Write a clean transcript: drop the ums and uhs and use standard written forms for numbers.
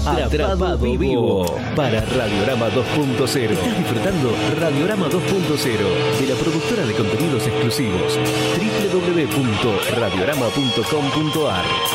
Atrapado Vivo para Radiorama 2.0. Estás disfrutando Radiorama 2.0 de la productora de contenidos exclusivos www.radiorama.com.ar.